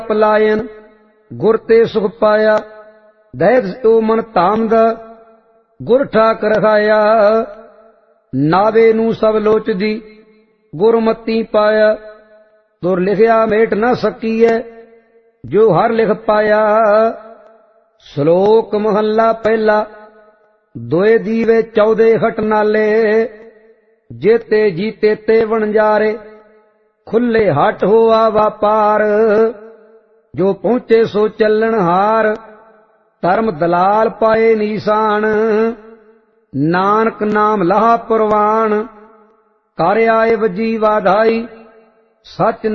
ਪਲਾਇਨ ਗੁਰ ਤੇ ਸੁਖ ਪਾਇਆ। ਦੈਤ ਓ ਮਨ ਧਾਮਦ ਗੁਰ ਠਾਕ ਰਖਾਇਆ। ਨਾਵੇ ਨੂੰ ਸਭ ਲੋਚਦੀ ਗੁਰਮਤੀ ਪਾਇਆ। ਦੁਰ ਲਿਖਿਆ ਮੇਟ ਨਾ ਸਕੀਐ ਜੋ ਹਰ ਲਿਖ ਪਾਇਆ। ਸ਼ਲੋਕ ਮਹੱਲਾ ਪਹਿਲਾ। ਦੋਏ ਦੀਵੇ 14 ਖਟ ਨਾਲੇ ਜੇਤੇ ਜੀਤੇ ਤੇ ਵਣਜਾਰੇ। ਖੁੱਲੇ ਹੱਟ ਹੋਆ ਵਾਪਾਰ ਜੋ ਪਹੁੰਚੇ ਸੋ ਚੱਲਣ ਹਾਰ। ਧਰਮ ਦਲਾਲ ਪਾਏ ਨੀਸਾਨ ਨਾਨਕ ਨਾਮ ਲਾਹਾ ਪ੍ਰਵਾਨ। ਕਰ ਆਏ ਵਜੀ ਵਾਧਾਈ ਸੱਚ